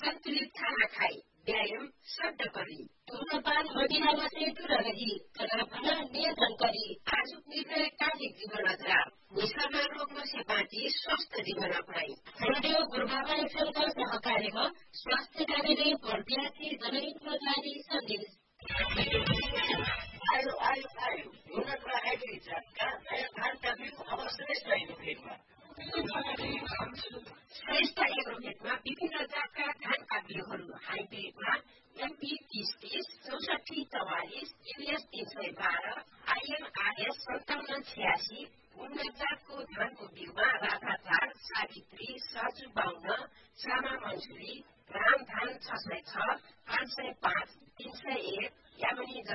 संतुलित खाना खाई, व्यायाम शब्द करी, धूम्रपान मदिरामा से दूर रही, तनाव नियन्त्रण करी, आजुक निर्णय कार्य जीवन अजरा, निशामा रोग से बाँची स्वस्थ जीवन अपनाई। रेडियो गुरुबाबा एफएमको सहकार्यमा स्वास्थ्य कार्यालय बर्दियाकी जनहितमा जारी सन्देश। आयो हुनक राखेको झट्का नयाँ धानका बिउ अब श्रेष्ठ एग्रोभेटमा। श्रेष्ठ एग्रोभेटमा विभिन्न जातका धानका बिउहरू हाइब्रिडमा MP 3030, 6444, US 312, IMRS 5786, उन्नत जातको धानको बिउमा राधाचार, सावित्री, साजु 52, श्यामा मन्सुरी, रामधान 606, 505, 301, यामनी